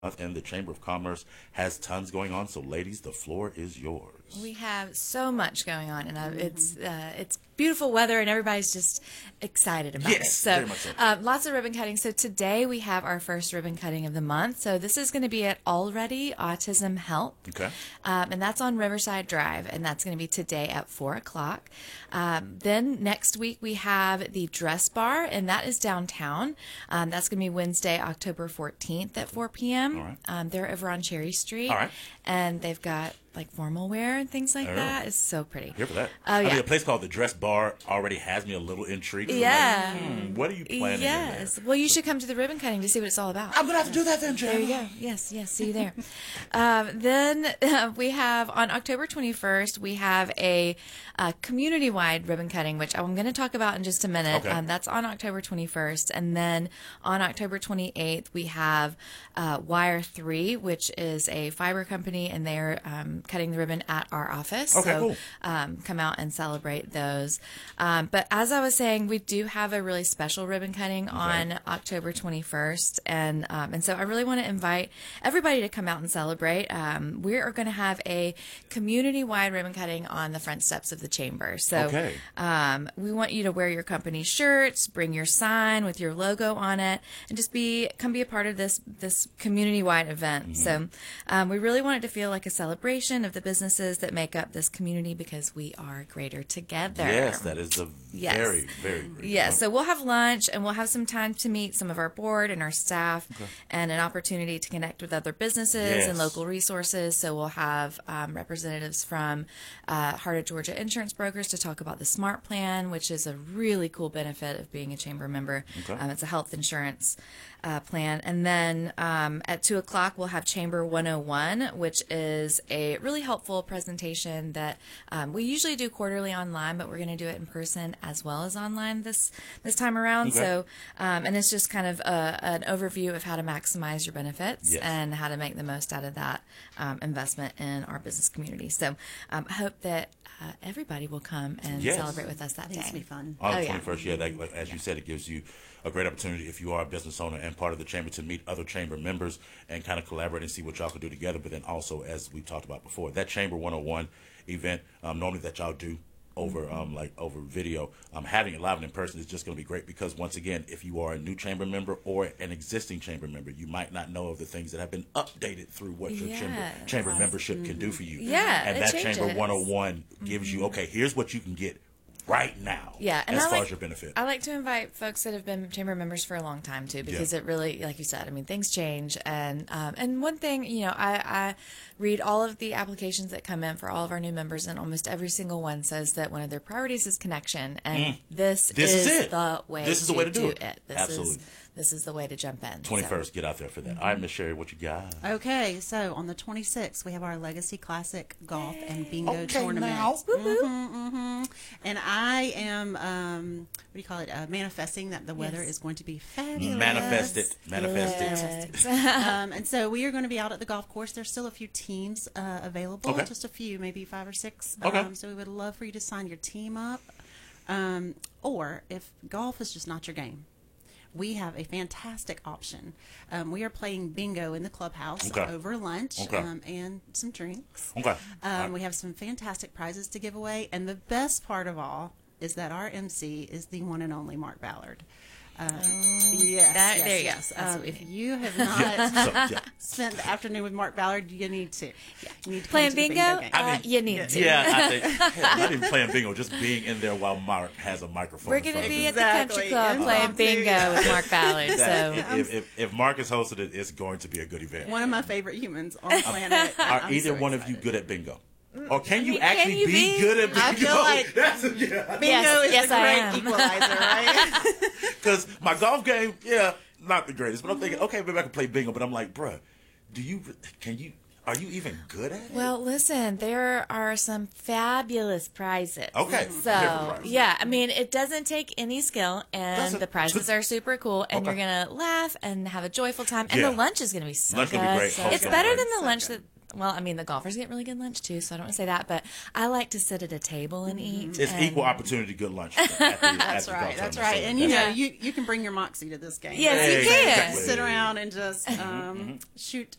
and the Chamber of Commerce has tons going on. So, ladies, the floor is yours. We have so much going on, and it's beautiful weather, and everybody's just excited about it. So, very much so. Lots of ribbon cutting. So today we have our first ribbon cutting of the month. So this is going to be at Already Autism Help. Okay. And that's on Riverside Drive, and that's going to be today at 4 o'clock. Then next week we have the Dress Bar, and that is downtown. That's going to be Wednesday, October 14th at 4 p.m. All right. They're over on Cherry Street. All right. And they've got like formal wear and things like that. It's so pretty. Here for that. Oh, I yeah. mean, a place called the Dress Bar already has me a little intrigued. Yeah. Like, what are you planning Yes. in there? Well, you should come to the ribbon cutting to see what it's all about. I'm going to have to do that then, Jen. There you go. Yes, yes. See you there. Then we have on October 21st, we have a community-wide ribbon cutting, which I'm going to talk about in just a minute. Okay. That's on October 21st. And then on October 28th, we have Wire 3, which is a fiber company, and they're cutting the ribbon at our office. Okay, so cool. come out and celebrate those. But as I was saying, we do have a really special ribbon cutting on October 21st. And so I really want to invite everybody to come out and celebrate. We are going to have a community-wide ribbon cutting on the front steps of the chamber. So Okay. we want you to wear your company shirts, bring your sign with your logo on it, and just come be a part of this community-wide event. So we really want it to feel like a celebration of the businesses that make up this community, because we are greater together. Yes, that is a Yes. very, very great Yes, so we'll have lunch, and we'll have some time to meet some of our board and our staff, and an opportunity to connect with other businesses Yes. and local resources. So we'll have representatives from Heart of Georgia Insurance Brokers to talk about the SMART plan, which is a really cool benefit of being a chamber member. Okay. It's a health insurance plan. And then at 2 o'clock, we'll have Chamber 101, which is a really helpful presentation that we usually do quarterly online, but we're going to do it in person as well as online this time around. Okay. So, and it's just kind of an overview of how to maximize your benefits Yes. and how to make the most out of that investment in our business community. So I hope that everybody will come and Yes. celebrate with us that day. It's going to be fun. On the Oh, yeah. 21st, yeah, like, as you said, it gives you a great opportunity if you are a business owner and part of the chamber to meet other chamber members and kind of collaborate and see what y'all can do together. But then also, as we talked about before, that Chamber 101 event, normally that y'all do over over video, having it live and in person is just going to be great, because once again, if you are a new chamber member or an existing chamber member, you might not know of the things that have been updated through what your chamber membership can do for you. Yeah, and it that changes. Chamber 101 gives you, okay, here's what you can get right now. Yeah, and as I far like, as your benefit. I like to invite folks that have been chamber members for a long time too, because it really, like you said, I mean, things change, and one thing, I read all of the applications that come in for all of our new members, and almost every single one says that one of their priorities is connection, and this is it. the way. This is the way to do it. Absolutely. This is the way to jump in. 21st, get out there for that. All right, Miss Sherry, what you got? Okay, so on the 26th, we have our Legacy Classic Golf and Bingo Okay, Tournament. now. And I am, what do you call it, manifesting that the weather is going to be fabulous. Manifest it. And so we are going to be out at the golf course. There's still a few teams available, Okay. just a few, maybe 5 or 6. Okay. So we would love for you to sign your team up. Or if golf is just not your game, we have a fantastic option. We are playing bingo in the clubhouse over lunch and some drinks. Okay. We have some fantastic prizes to give away. And the best part of all is that our MC is the one and only Mark Ballard. Yes, there you go. if you have not spent the afternoon with Mark Ballard, you need to. You need to Playing come to the bingo, game. you need to. Yeah, I think, hell, not even playing bingo, just being in there while Mark has a microphone. We're in going to front of be him. at the country club playing bingo with Mark Ballard. That- So if Mark is hosted it, it's going to be a good event. One of my favorite humans on the planet. Are I'm either so one of you excited. good at bingo? Or can you Can actually you be be? good at bingo? I feel like That's, bingo is yes, the I great am. equalizer, right? because my golf game, not the greatest. But I'm thinking, okay, maybe I can play bingo. But I'm like, bruh, are you even good at it? well, listen, there are some fabulous prizes. Okay. So, Different prizes. yeah, I mean, it doesn't take any skill, and Doesn't- the prizes are super cool, and Okay. you're going to laugh and have a joyful time, and Yeah. the lunch is going to be so Lunch good. gonna be great. It's Okay. better than the So lunch good. well, I mean, the golfers get really good lunch too, so I don't want to say that, but I like to sit at a table and eat. It's and equal opportunity good lunch. That's right. That's right. And you can bring your moxie to this game. Yes, you can. Sit around and just shoot